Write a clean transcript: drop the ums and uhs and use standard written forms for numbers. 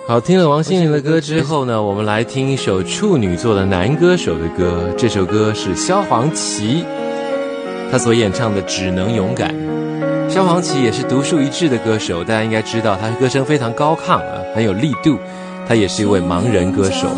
好，听了王心凌的歌之后呢，我们来听一首处女座的男歌手的歌。这首歌是萧煌奇他所演唱的《只能勇敢》。萧煌奇也是独树一帜的歌手，大家应该知道他歌声非常高亢很有力度，他也是一位盲人歌手。